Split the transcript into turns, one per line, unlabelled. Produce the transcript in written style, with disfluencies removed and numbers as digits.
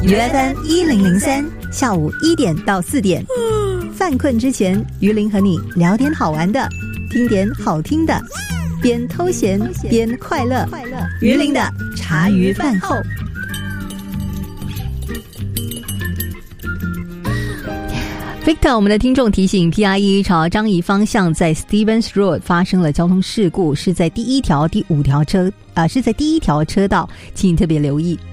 UFM1003，下午1点到4点，犯困之前，于林和你聊点好玩的，听点好听的，边偷闲边快乐。于林的茶余饭后。Victor， 我们的听众提醒 ，PRE 朝樟宜方向在 Stevens Road 发生了交通事故，是在第1条、第5条车，是在第1条车道，请你特别留意。